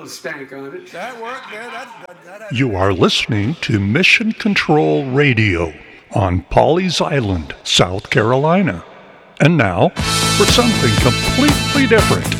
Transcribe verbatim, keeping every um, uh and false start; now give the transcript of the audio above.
little stank on it. That worked, man. That, that, that, You are listening to Mission Control Radio on Pawleys Island, South Carolina. And now, for something completely different,